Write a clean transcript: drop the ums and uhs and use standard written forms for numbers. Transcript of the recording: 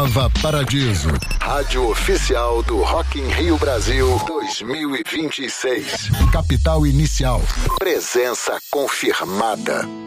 Nova Paradiso, rádio oficial do Rock in Rio Brasil 2026. Capital Inicial, presença confirmada.